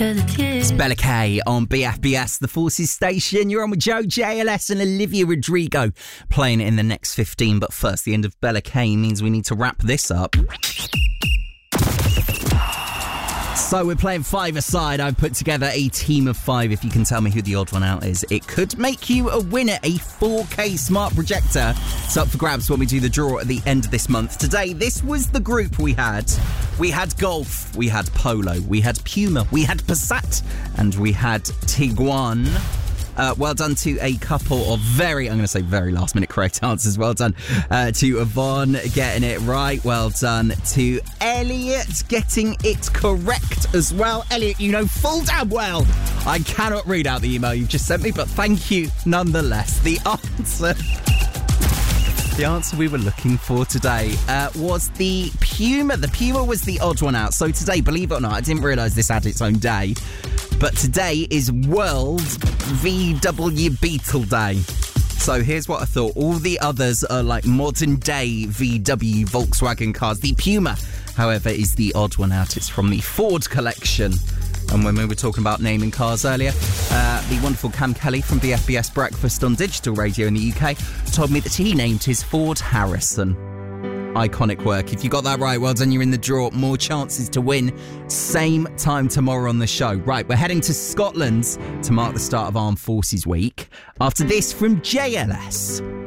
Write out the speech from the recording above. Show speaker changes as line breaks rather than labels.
It's Bella K on BFBS, the Forces station. You're on with Joe, JLS and Olivia Rodrigo playing it in the next 15. But first, the end of Bella K means we need to wrap this up. So we're playing five-a-side. I've put together a team of 5. If you can tell me who the odd one out is, it could make you a winner. A 4K smart projector. It's up for grabs when we do the draw at the end of this month. Today, this was the group we had. We had Golf, we had Polo, we had Puma, we had Passat, and we had Tiguan. Well done to a couple of very last minute correct answers. Well done to Yvonne getting it right. Well done to Elliot getting it correct as well. Elliot, you know full damn well I cannot read out the email you've just sent me, but thank you nonetheless. The answer we were looking for today was the Puma. The Puma was the odd one out. So today, believe it or not, I didn't realise this had its own day, but today is World VW Beetle Day. So here's what I thought. All the others are like modern day VW Volkswagen cars. The Puma, however, is the odd one out. It's from the Ford collection. And when we were talking about naming cars earlier, the wonderful Cam Kelly from the FBS Breakfast on digital radio in the UK told me that he named his Ford Harrison. Iconic work. If you got that right, well done, you're in the draw. More chances to win. Same time tomorrow on the show. Right, we're heading to Scotland to mark the start of Armed Forces Week. After this from JLS.